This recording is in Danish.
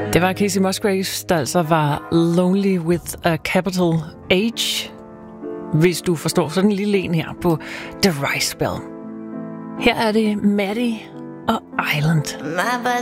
Det var Kacey Musgraves, der altså var Lonely with a capital H, hvis du forstår sådan en lille en her på The Rice Bell. Her er det Maddie og Island.